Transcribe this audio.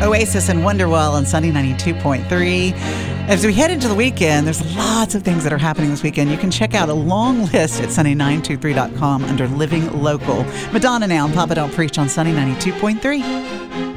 Oasis and Wonderwall on Sunny 92.3. As we head into the weekend, there's lots of things that are happening this weekend. You can check out a long list at sunny923.com under Living Local. Madonna now and Papa Don't Preach on Sunny 92.3.